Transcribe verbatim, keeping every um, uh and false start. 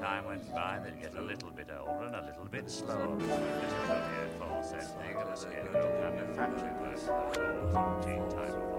time went by, they'd get a little bit older and a little bit slower. This is a falsetto thing and a scarecrow manufactured version of those routine type of